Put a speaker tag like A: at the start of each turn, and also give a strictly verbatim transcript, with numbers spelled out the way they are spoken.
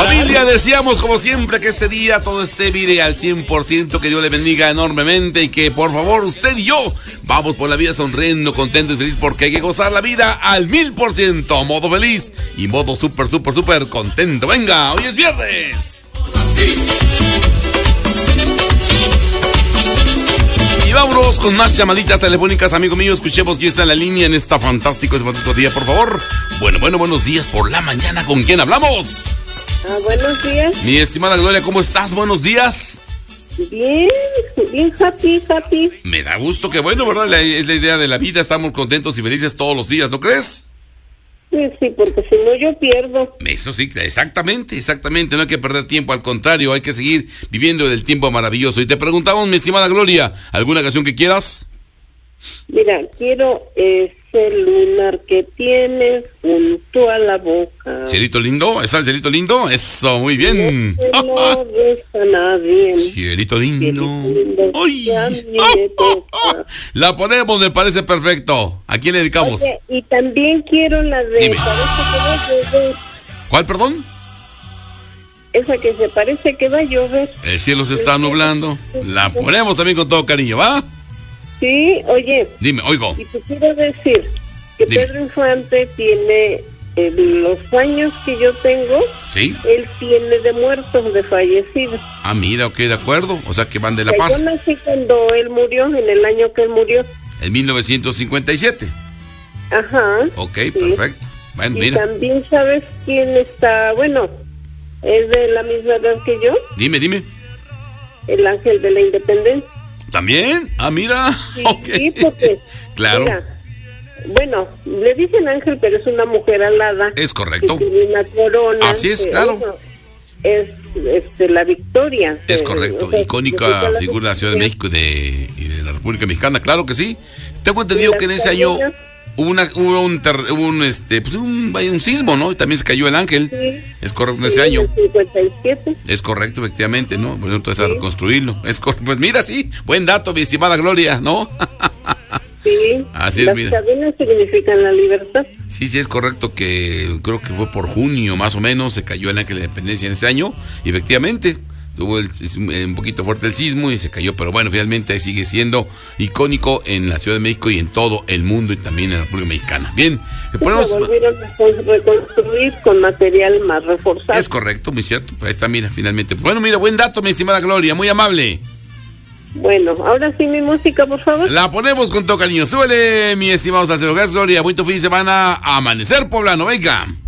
A: Familia, deseamos como siempre que este día todo esté mire al cien por ciento, que Dios le bendiga enormemente y que por favor usted y yo vamos por la vida sonriendo, contentos y felices, porque hay que gozar la vida al mil por ciento, modo feliz y modo súper, súper, súper contento. Venga, hoy es viernes. Sí. Y vámonos con más llamaditas telefónicas, amigo mío. Escuchemos quién está en la línea en esta fantástico, este fantástico día, por favor. Bueno, bueno, buenos días por la mañana. ¿Con quién hablamos?
B: Ah, buenos días.
A: Mi estimada Gloria, ¿cómo estás? Buenos días.
B: Bien, bien happy, happy.
A: Me da gusto, que bueno, ¿verdad? La, es la idea de la vida, estamos contentos y felices todos los días, ¿no crees?
B: Sí, sí, porque si no yo pierdo.
A: Eso sí, exactamente, exactamente, no hay que perder tiempo, al contrario, hay que seguir viviendo el tiempo maravilloso. Y te preguntamos, mi estimada Gloria, ¿alguna canción que quieras?
B: Mira, quiero ese lunar que tienes junto a la boca.
A: Cielito lindo, ¿está el cielito lindo? Eso, muy bien.
B: No se lo ves a nadie.
A: Cielito lindo.
B: Cielito lindo.
A: Ay.
B: Ya a mí me toca.
A: La ponemos, me parece perfecto. ¿A quién le dedicamos?
B: Oye, y también quiero la de...
A: Dime.
B: Parece que va a llover.
A: ¿Cuál, perdón?
B: Esa que se parece que va a llover.
A: El cielo se está nublando. La ponemos también con todo cariño, ¿va?
B: Sí, oye.
A: Dime, oigo.
B: Y te quiero decir que
A: Dime.
B: Pedro Infante tiene eh, los años que yo tengo.
A: ¿Sí?
B: Él tiene de muertos, de fallecidos.
A: Ah, mira, ok, de acuerdo. O sea que van de la
B: O sea,
A: par.
B: yo nací cuando él murió, en el año que él murió.
A: En mil novecientos cincuenta y siete.
B: Ajá.
A: Ok,
B: sí.
A: perfecto. Bueno,
B: Y
A: mira.
B: también sabes quién está, bueno, es de la misma edad que yo,
A: Dime, dime.
B: el Ángel de la Independencia.
A: ¿También? Ah, mira.
B: Sí,
A: Ok.
B: sí, porque,
A: Claro.
B: mira, bueno, le dicen Ángel, pero es una mujer alada.
A: Es correcto.
B: Que tiene una corona.
A: Así es,
B: que,
A: claro.
B: bueno, es este, la victoria.
A: Es
B: que,
A: correcto.
B: o sea,
A: Icónica
B: significa la
A: figura de la Ciudad de
B: victoria.
A: México y de, y de la República Mexicana, claro que sí. Tengo entendido
B: las
A: que en ese año
B: cadenas.
A: hubo, una, hubo un, ter, un, este, pues un, vaya, un sismo, ¿no? Y también se cayó el ángel.
B: Sí.
A: Es correcto, en
B: Sí,
A: ese año.
B: en el cincuenta y siete.
A: Es correcto, efectivamente, ¿no? Bueno, entonces a
B: Sí.
A: reconstruirlo. Es cor- pues mira, sí, buen dato, mi estimada Gloria, ¿no?
B: Sí.
A: Así es,
B: las
A: mira.
B: cadenas significan la libertad.
A: Sí, sí, es correcto que creo que fue por junio más o menos, se cayó el ángel de la independencia en ese año, y efectivamente tuvo el, un poquito fuerte el sismo y se cayó, pero bueno, finalmente sigue siendo icónico en la Ciudad de México y en todo el mundo y también en la República Mexicana. Bien, le ponemos...
B: Se volvieron a con- reconstruir con material más reforzado.
A: Es correcto, muy cierto, ahí está, mira, finalmente. Bueno, mira, buen dato, mi estimada Gloria, muy amable.
B: Bueno, ahora sí mi música, por favor.
A: La ponemos con todo cariño. Súbele, mi estimado Salcedo. Gracias, Gloria. Buen fin de semana. Amanecer poblano, venga.